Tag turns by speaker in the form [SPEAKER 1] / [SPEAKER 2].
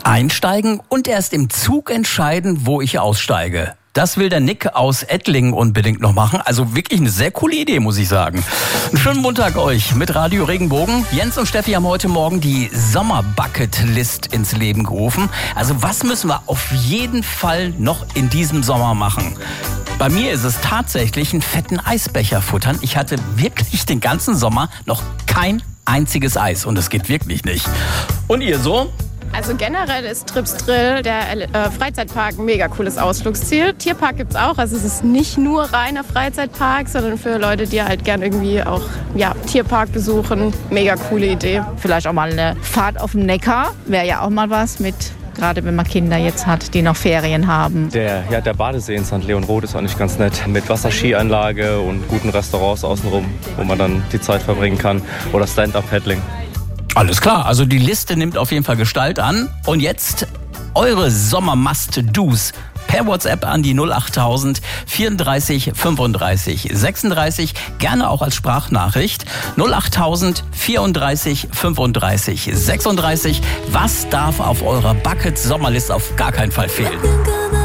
[SPEAKER 1] Einsteigen und erst im Zug entscheiden, wo ich aussteige. Das will der Nick aus Ettlingen unbedingt noch machen. Also wirklich eine sehr coole Idee, muss ich sagen. Einen schönen Montag euch mit Radio Regenbogen. Jens und Steffi haben heute Morgen die Sommer-Bucket-List ins Leben gerufen. Also was müssen wir auf jeden Fall noch in diesem Sommer machen? Bei mir ist es tatsächlich einen fetten Eisbecher futtern. Ich hatte wirklich den ganzen Sommer noch kein einziges Eis und das geht wirklich nicht. Und ihr so?
[SPEAKER 2] Also generell ist Trips Drill, der Freizeitpark, ein mega cooles Ausflugsziel. Tierpark gibt's auch, also es ist nicht nur reiner Freizeitpark, sondern für Leute, die halt gern irgendwie auch Tierpark besuchen. Mega coole Idee.
[SPEAKER 3] Vielleicht auch mal eine Fahrt auf dem Neckar, wäre ja auch mal was mit, gerade wenn man Kinder jetzt hat, die noch Ferien haben.
[SPEAKER 4] Der Badesee in St. Leon-Roth ist eigentlich ganz nett. Mit Wasserskianlage und guten Restaurants außenrum, wo man dann die Zeit verbringen kann. Oder Stand-Up-Paddling.
[SPEAKER 1] Alles klar, also die Liste nimmt auf jeden Fall Gestalt an. Und jetzt eure Sommer-Must-Dos per WhatsApp an die 08000 34 35 36. Gerne auch als Sprachnachricht. 08000 34 35 36. Was darf auf eurer Bucket-Sommerlist auf gar keinen Fall fehlen?